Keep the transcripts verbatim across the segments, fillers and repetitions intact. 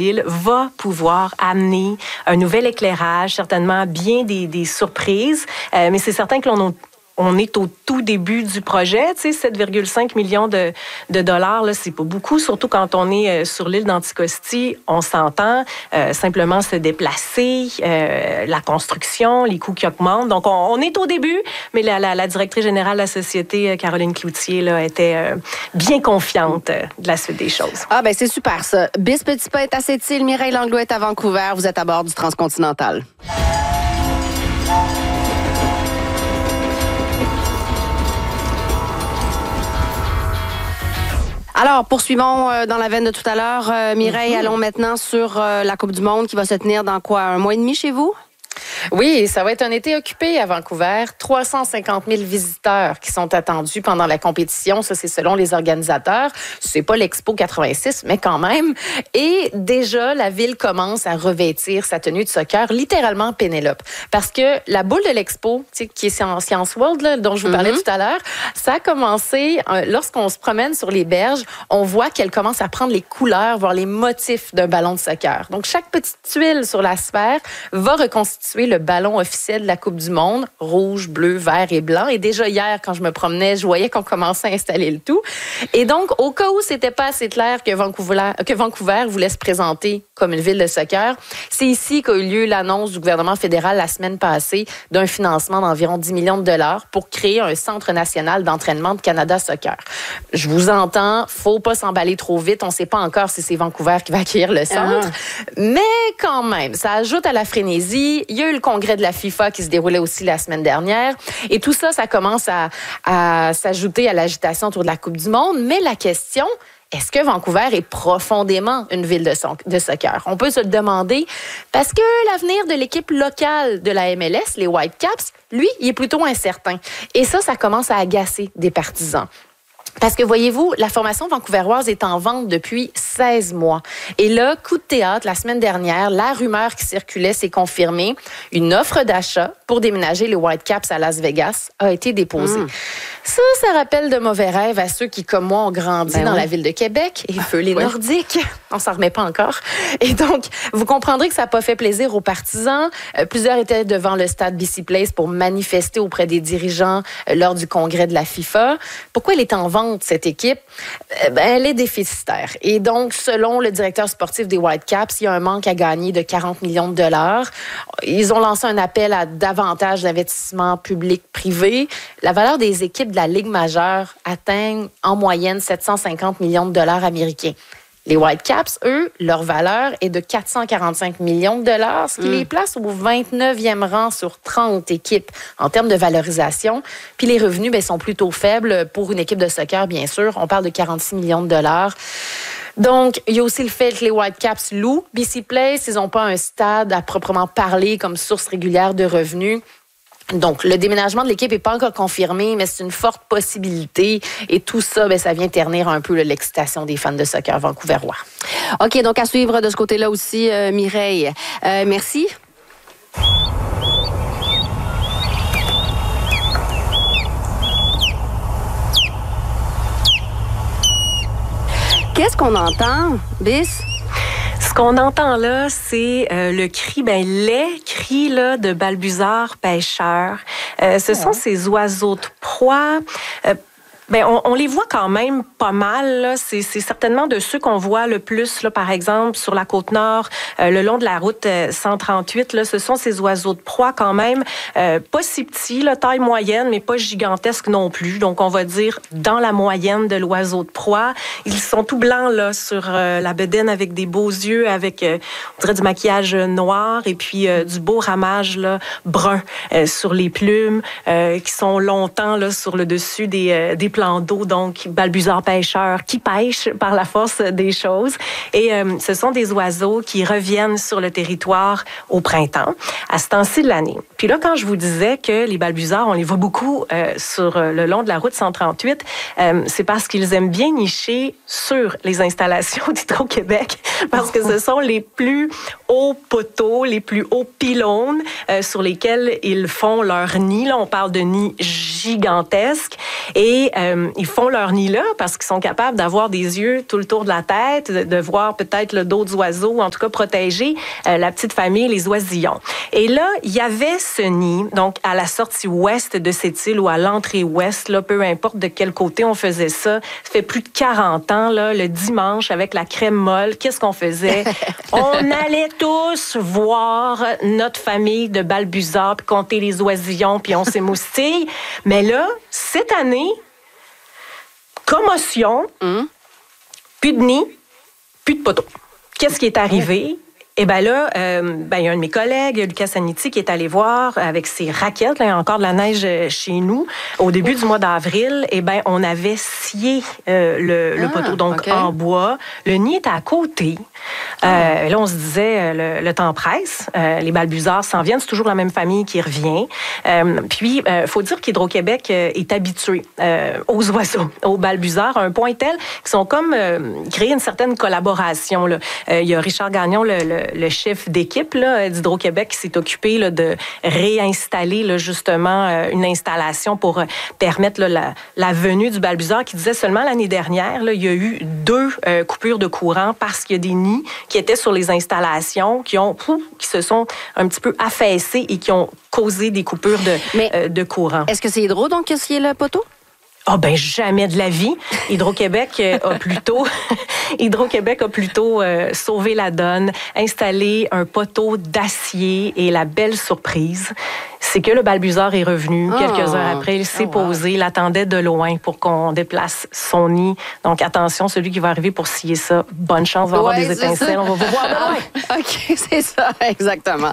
l'île va pouvoir amener un nouvel éclairage, certainement bien des, des surprises. Euh, mais c'est certain que l'on a On est au tout début du projet, tu sais, sept virgule cinq millions de, de dollars, là, c'est pas beaucoup, surtout quand on est sur l'île d'Anticosti, on s'entend, euh, simplement se déplacer, euh, la construction, les coûts qui augmentent. Donc, on, on est au début, mais la, la, la directrice générale de la société, Caroline Cloutier, là, était euh, bien confiante de la suite des choses. Ah, ben c'est super, ça. Bis Petit Pas est à Sept-Îles, Mireille Langlois est à Vancouver, vous êtes à bord du Transcontinental. Alors, poursuivons euh, dans la veine de tout à l'heure. Euh, Mireille, mm-hmm. allons maintenant sur euh, la Coupe du monde qui va se tenir dans quoi, un mois et demi chez vous? Oui, ça va être un été occupé à Vancouver. trois cent cinquante mille visiteurs qui sont attendus pendant la compétition. Ça, c'est selon les organisateurs. C'est pas l'Expo quatre-vingt-six, mais quand même. Et déjà, la ville commence à revêtir sa tenue de soccer, littéralement Pénélope. Parce que la boule de l'Expo, tu sais, qui est en Science World, là, dont je vous parlais mm-hmm. tout à l'heure, ça a commencé, euh, lorsqu'on se promène sur les berges, on voit qu'elle commence à prendre les couleurs, voire les motifs d'un ballon de soccer. Donc, chaque petite tuile sur la sphère va reconstituer le ballon officiel de la Coupe du monde, rouge, bleu, vert et blanc. Et déjà hier, quand je me promenais, je voyais qu'on commençait à installer le tout. Et donc, au cas où c'était pas assez clair que Vancouver, que Vancouver voulait se présenter comme une ville de soccer, c'est ici qu'a eu lieu l'annonce du gouvernement fédéral la semaine passée d'un financement d'environ dix millions de dollars pour créer un centre national d'entraînement de Canada Soccer. Je vous entends, faut pas s'emballer trop vite. On sait pas encore si c'est Vancouver qui va accueillir le centre. Ah. Mais quand même, ça ajoute à la frénésie. Il y a eu le congrès de la FIFA qui se déroulait aussi la semaine dernière. Et tout ça, ça commence à, à s'ajouter à l'agitation autour de la Coupe du monde. Mais la question, est-ce que Vancouver est profondément une ville de, so- de soccer? On peut se le demander parce que l'avenir de l'équipe locale de la M L S, les Whitecaps, lui, il est plutôt incertain. Et ça, ça commence à agacer des partisans. Parce que, voyez-vous, la formation vancouveroise est en vente depuis seize mois. Et là, coup de théâtre, la semaine dernière, la rumeur qui circulait s'est confirmée. Une offre d'achat pour déménager les Whitecaps à Las Vegas a été déposée. Mmh. Ça, ça rappelle de mauvais rêves à ceux qui, comme moi, ont grandi ben dans oui. la ville de Québec et feu les oui. Nordiques. On s'en remet pas encore. Et donc, vous comprendrez que ça n'a pas fait plaisir aux partisans. Euh, plusieurs étaient devant le stade B C Place pour manifester auprès des dirigeants euh, lors du congrès de la FIFA. Pourquoi elle est en vente, cette équipe? Euh, ben, elle est déficitaire. Et donc, selon le directeur sportif des Whitecaps, il y a un manque à gagner de quarante millions de dollars. Ils ont lancé un appel à davantage d'investissements publics-privés. La valeur des équipes de la Ligue majeure atteignent en moyenne sept cent cinquante millions de dollars américains. Les Whitecaps, eux, leur valeur est de quatre cent quarante-cinq millions de dollars, ce qui mm. les place au vingt-neuvième rang sur trente équipes en termes de valorisation. Puis les revenus ben, sont plutôt faibles pour une équipe de soccer, bien sûr. On parle de quarante-six millions de dollars. Donc, il y a aussi le fait que les Whitecaps louent B C Place. Ils n'ont pas un stade à proprement parler comme source régulière de revenus. Donc, le déménagement de l'équipe n'est pas encore confirmé, mais c'est une forte possibilité. Et tout ça, bien, ça vient ternir un peu là, l'excitation des fans de soccer vancouverois. OK, donc à suivre de ce côté-là aussi, euh, Mireille. Euh, merci. Qu'est-ce qu'on entend, Bis? Ce qu'on entend là, c'est euh, le cri, ben les cris là de balbuzards pêcheurs. Euh, ce ouais. sont ces oiseaux de proie. Euh, Ben, on, on les voit quand même pas mal. Là. C'est, c'est certainement de ceux qu'on voit le plus, là, par exemple, sur la Côte-Nord, euh, le long de la route euh, cent trente-huit. Là, ce sont ces oiseaux de proie quand même, euh, pas si petits, là, taille moyenne, mais pas gigantesques non plus. Donc, on va dire dans la moyenne de l'oiseau de proie. Ils sont tout blancs là sur euh, la bedaine avec des beaux yeux, avec, euh, on dirait, du maquillage noir et puis euh, du beau ramage là, brun euh, sur les plumes euh, qui sont longtemps là, sur le dessus des, euh, des plans d'eau, donc balbuzards pêcheurs qui pêchent par la force des choses. Et euh, ce sont des oiseaux qui reviennent sur le territoire au printemps, à ce temps-ci de l'année. Puis là, quand je vous disais que les balbuzards, on les voit beaucoup euh, sur le long de la route cent trente-huit, euh, c'est parce qu'ils aiment bien nicher sur les installations d'Hydro-Québec, parce que ce sont les plus hauts poteaux, les plus hauts pylônes euh, sur lesquels ils font leur nid. Là, on parle de nids gigantesques. Et euh, euh, ils font leur nid là parce qu'ils sont capables d'avoir des yeux tout le tour de la tête, de, de voir peut-être le dos des oiseaux, ou en tout cas protéger euh, la petite famille, les oisillons. Et là, il y avait ce nid, donc à la sortie ouest de cette île ou à l'entrée ouest, là, peu importe de quel côté on faisait ça. Ça fait plus de quarante ans, là, le dimanche, avec la crème molle, qu'est-ce qu'on faisait? On allait tous voir notre famille de balbuzards, puis compter les oisillons, puis on s'émoustille. Mais là, cette année, commotion, mmh. plus de nid, plus de poteaux. Qu'est-ce qui est arrivé? Eh bien là, euh, ben, il y a un de mes collègues, Lucas Saniti, qui est allé voir avec ses raquettes. Là, il y a encore de la neige chez nous. Au début du mois d'avril, eh ben, on avait scié euh, le, le ah, poteau donc okay. en bois. Le nid était à côté. Euh, là, on se disait, le, le temps presse. Euh, les balbuzards s'en viennent. C'est toujours la même famille qui revient. Euh, puis, il euh, faut dire qu'Hydro-Québec euh, est habitué euh, aux oiseaux, aux balbuzards, à un point tel qu'ils sont comme euh, créé une certaine collaboration. Là. Euh, il y a Richard Gagnon, le, le le chef d'équipe là, d'Hydro-Québec qui s'est occupé là, de réinstaller là, justement euh, une installation pour euh, permettre là, la, la venue du balbuzard, qui disait seulement l'année dernière, là, il y a eu deux euh, coupures de courant parce qu'il y a des nids qui étaient sur les installations qui, ont, pouf, qui se sont un petit peu affaissés et qui ont causé des coupures de, Mais euh, de courant. Est-ce que c'est Hydro donc qui a scié le poteau? Ah oh ben jamais de la vie. Hydro-Québec a plutôt Hydro-Québec a plutôt euh, sauvé la donne, installé un poteau d'acier, et la belle surprise, c'est que le balbuzard est revenu oh. quelques heures après. Il s'est oh, wow. posé, il attendait de loin pour qu'on déplace son nid. Donc attention, celui qui va arriver pour scier ça, bonne chance, on va ouais, avoir des étincelles, ça. On va vous voir de loin. Ah, OK, c'est ça, exactement.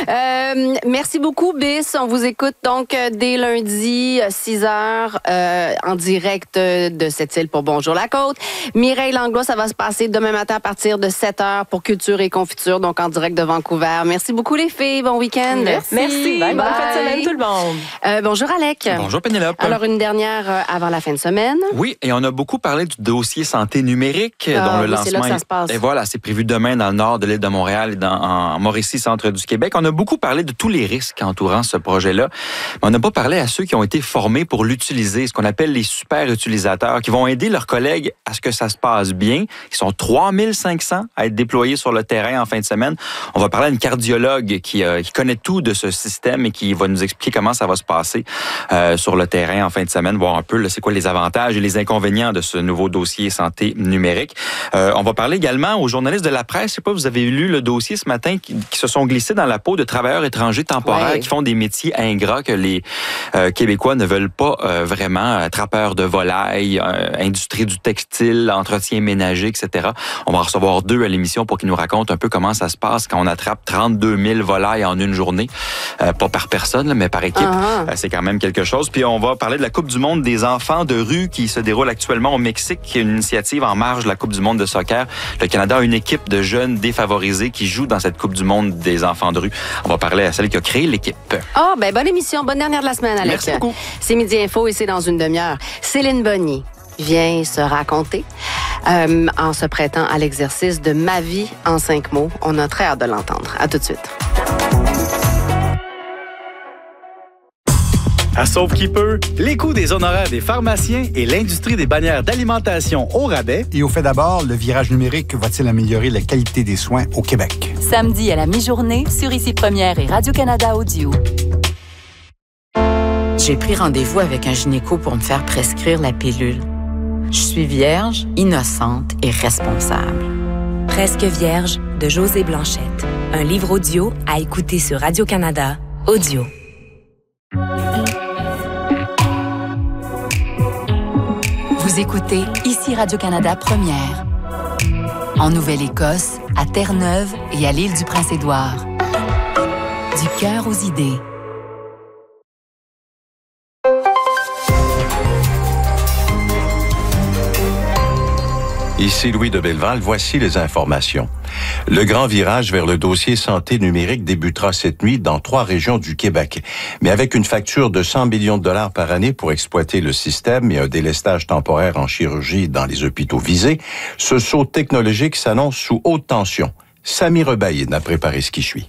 euh, merci beaucoup, Bis. On vous écoute donc dès lundi, six heures, euh, en direct de cette île pour Bonjour la Côte. Mireille Langlois, ça va se passer demain matin à partir de sept heures pour Culture et Confiture, donc en direct de Vancouver. Merci beaucoup les filles, bon week-end. Merci. Merci. Bye, bonne bye. Fin de semaine tout le monde. Euh, bonjour Alec. Bonjour Pénélope. Alors une dernière euh, avant la fin de semaine. Oui, et on a beaucoup parlé du dossier santé numérique ah, dont le oui, lancement c'est là que ça se passe. Et voilà, c'est prévu demain dans le nord de l'île de Montréal et dans, en Mauricie, centre du Québec. On a beaucoup parlé de tous les risques entourant ce projet-là, mais on n'a pas parlé à ceux qui ont été formés pour l'utiliser, ce qu'on appelle les super utilisateurs, qui vont aider leurs collègues à ce que ça se passe bien. Ils sont trois mille cinq cents à être déployés sur le terrain en fin de semaine. On va parler à une cardiologue qui, euh, qui connaît tout de ce système et qui va nous expliquer comment ça va se passer euh, sur le terrain en fin de semaine, voir un peu là, c'est quoi les avantages et les inconvénients de ce nouveau dossier santé numérique. Euh, on va parler également aux journalistes de la presse. Je sais pas, vous avez lu le dossier ce matin qui, qui se sont glissés dans la peau de travailleurs étrangers temporaires ouais. qui font des métiers ingrats que les euh, Québécois ne veulent pas euh, vraiment. Euh, trappeurs de volailles, euh, industrie du textile, entretien ménager, et cetera. On va en recevoir deux à l'émission pour qu'ils nous racontent un peu comment ça se passe quand on attrape trente-deux mille volailles en une journée. Euh, pas par personne, mais par équipe. Uh-huh. Euh, c'est quand même quelque chose. Puis on va parler de la Coupe du monde des enfants de rue qui se déroule actuellement au Mexique, qui est une initiative en marge de la Coupe du monde de soccer. Le Canada a une équipe de jeunes défavorisés qui jouent dans cette Coupe du monde des enfants de rue. On va parler à celle qui a créé l'équipe. Ah, oh, ben bonne émission, bonne dernière de la semaine, Alex. Merci beaucoup. C'est Midi Info et c'est dans une demi-heure. Céline Bonny vient se raconter euh, en se prêtant à l'exercice de Ma vie en cinq mots. On a très hâte de l'entendre. À tout de suite. À Sauve qui peut, les coûts des honoraires des pharmaciens et l'industrie des bannières d'alimentation au rabais. Et au fait d'abord, le virage numérique va-t-il améliorer la qualité des soins au Québec? Samedi à la mi-journée, sur Ici Première et Radio-Canada Audio. J'ai pris rendez-vous avec un gynéco pour me faire prescrire la pilule. Je suis vierge, innocente et responsable. Presque vierge de Josée Blanchette. Un livre audio à écouter sur Radio-Canada Audio. Vous écoutez Ici Radio-Canada Première. En Nouvelle-Écosse, à Terre-Neuve et à l'île du Prince-Édouard. Du cœur aux idées. Ici Louis de Belleval, voici les informations. Le grand virage vers le dossier santé numérique débutera cette nuit dans trois régions du Québec. Mais avec une facture de cent millions de dollars par année pour exploiter le système et un délestage temporaire en chirurgie dans les hôpitaux visés, ce saut technologique s'annonce sous haute tension. Samy Rebaïd a préparé ce qui suit.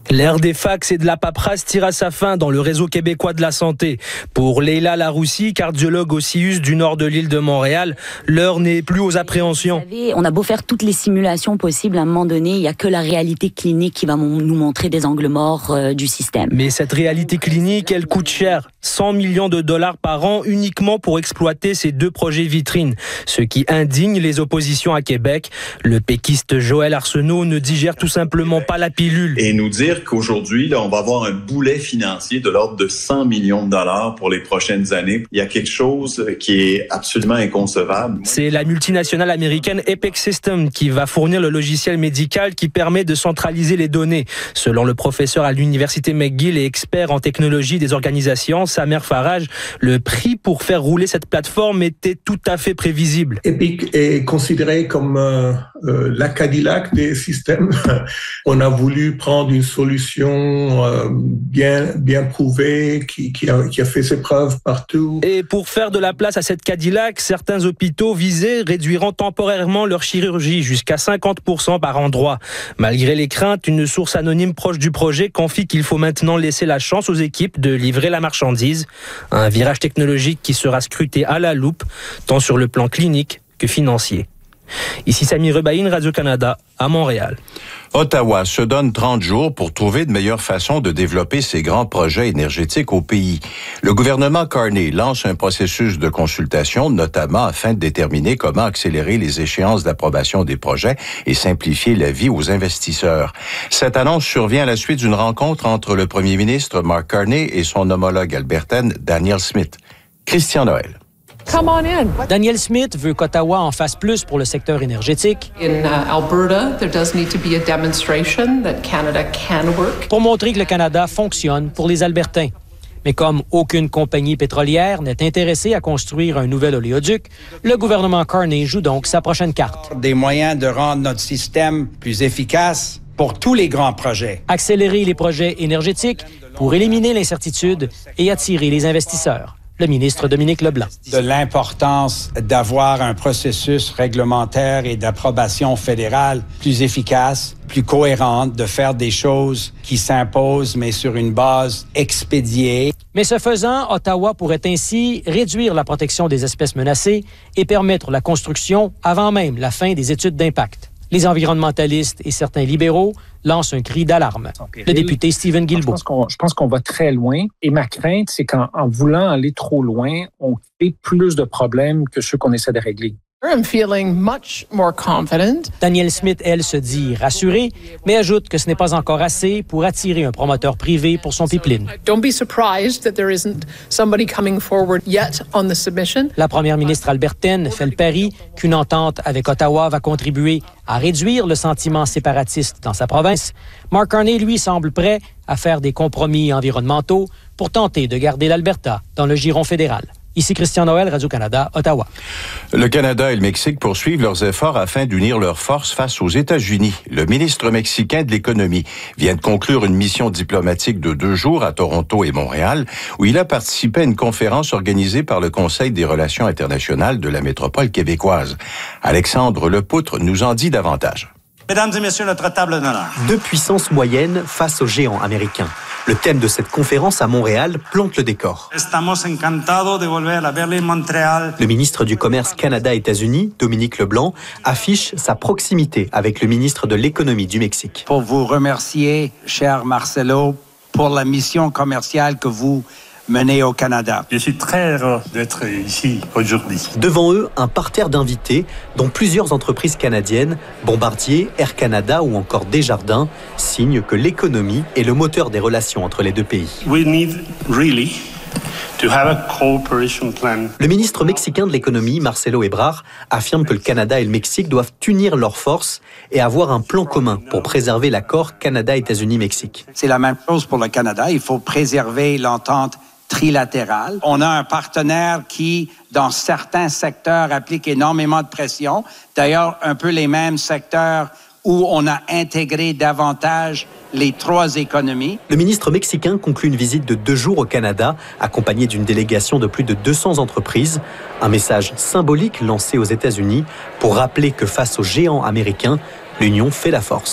L'ère des fax et de la paperasse tire à sa fin dans le réseau québécois de la santé. Pour Leila Laroussi, cardiologue au C I U S du nord de l'île de Montréal, l'heure n'est plus aux appréhensions. Vous savez, on a beau faire toutes les simulations possibles, à un moment donné, il n'y a que la réalité clinique qui va nous montrer des angles morts euh, du système. Mais cette réalité clinique, elle coûte cher. cent millions de dollars par an uniquement pour exploiter ces deux projets vitrines. Ce qui indigne les oppositions à Québec. Le péquiste Joël Arsenault ne digère tout simplement pas la pilule. Et nous dire qu'aujourd'hui, là, on va avoir un boulet financier de l'ordre de cent millions de dollars pour les prochaines années. Il y a quelque chose qui est absolument inconcevable. C'est la multinationale américaine Epic Systems qui va fournir le logiciel médical qui permet de centraliser les données. Selon le professeur à l'université McGill et expert en technologie des organisations, Samer Faraj, le prix pour faire rouler cette plateforme était tout à fait prévisible. Epic est considéré comme euh, euh, la Cadillac des systèmes. On a voulu prendre une solution euh, bien, bien prouvée, qui, qui, a, qui a fait ses preuves partout. Et pour faire de la place à cette Cadillac, certains hôpitaux visés réduiront temporairement leur chirurgie jusqu'à cinquante pour cent par endroit. Malgré les craintes, une source anonyme proche du projet confie qu'il faut maintenant laisser la chance aux équipes de livrer la marchandise. Un virage technologique qui sera scruté à la loupe, tant sur le plan clinique que financier. Ici Sami Rebaïn, Radio-Canada, à Montréal. Ottawa se donne trente jours pour trouver de meilleures façons de développer ses grands projets énergétiques au pays. Le gouvernement Carney lance un processus de consultation, notamment afin de déterminer comment accélérer les échéances d'approbation des projets et simplifier la vie aux investisseurs. Cette annonce survient à la suite d'une rencontre entre le premier ministre Mark Carney et son homologue albertaine Danielle Smith. Christian Noël. Come on in. Danielle Smith veut qu'Ottawa en fasse plus pour le secteur énergétique. In uh, Alberta, there does need to be a demonstration that Canada can work. Pour montrer que le Canada fonctionne pour les Albertains. Mais comme aucune compagnie pétrolière n'est intéressée à construire un nouvel oléoduc, le gouvernement Carney joue donc sa prochaine carte. Des moyens de rendre notre système plus efficace pour tous les grands projets. Accélérer les projets énergétiques pour éliminer l'incertitude et attirer les investisseurs. Le ministre Dominique Leblanc. De l'importance d'avoir un processus réglementaire et d'approbation fédérale plus efficace, plus cohérente, de faire des choses qui s'imposent, mais sur une base expédiée. Mais ce faisant, Ottawa pourrait ainsi réduire la protection des espèces menacées et permettre la construction avant même la fin des études d'impact. Les environnementalistes et certains libéraux lancent un cri d'alarme. Le député Stephen Guilbeault. Je pense qu'on, je pense qu'on va très loin. Et ma crainte, c'est qu'en en voulant aller trop loin, on crée plus de problèmes que ceux qu'on essaie de régler. I'm feeling much more confident. Danielle Smith, elle, se dit rassurée, mais ajoute que ce n'est pas encore assez pour attirer un promoteur privé pour son pipeline. Don't be surprised that there isn't somebody coming forward yet on the submission. La première ministre albertaine fait le pari qu'une entente avec Ottawa va contribuer à réduire le sentiment séparatiste dans sa province. Mark Carney, lui, semble prêt à faire des compromis environnementaux pour tenter de garder l'Alberta dans le giron fédéral. Ici Christian Noël, Radio-Canada, Ottawa. Le Canada et le Mexique poursuivent leurs efforts afin d'unir leurs forces face aux États-Unis. Le ministre mexicain de l'Économie vient de conclure une mission diplomatique de deux jours à Toronto et Montréal, où il a participé à une conférence organisée par le Conseil des relations internationales de la métropole québécoise. Alexandre Lepoutre nous en dit davantage. Mesdames et messieurs, notre table d'honneur. Deux puissances moyennes face aux géants américains. Le thème de cette conférence à Montréal plante le décor. Estamos encantados de volver a verle en Montréal. Le ministre du Commerce Canada-États-Unis, Dominique Leblanc, affiche sa proximité avec le ministre de l'Économie du Mexique. Pour vous remercier, cher Marcelo, pour la mission commerciale que vous menée au Canada. Je suis très heureux d'être ici aujourd'hui. Devant eux, un parterre d'invités, dont plusieurs entreprises canadiennes, Bombardier, Air Canada ou encore Desjardins, signent que l'économie est le moteur des relations entre les deux pays. We need really to have a cooperation plan. Le ministre mexicain de l'économie, Marcelo Ebrard, affirme que le Canada et le Mexique doivent unir leurs forces et avoir un plan commun pour préserver l'accord Canada-États-Unis-Mexique. C'est la même chose pour le Canada. Il faut préserver l'entente trilatérale. On a un partenaire qui, dans certains secteurs, applique énormément de pression. D'ailleurs, un peu les mêmes secteurs où on a intégré davantage les trois économies. Le ministre mexicain conclut une visite de deux jours au Canada, accompagné d'une délégation de plus de deux cents entreprises. Un message symbolique lancé aux États-Unis pour rappeler que face aux géants américains, l'union fait la force.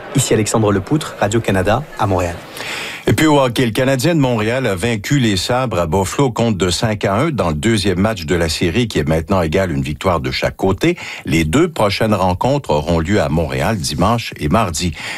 Ici Alexandre Lepoutre, Radio-Canada, à Montréal. Et puis au hockey, le Canadien de Montréal a vaincu les Sabres à Buffalo contre de cinq à un dans le deuxième match de la série qui est maintenant égale une victoire de chaque côté. Les deux prochaines rencontres auront lieu à Montréal dimanche et mardi.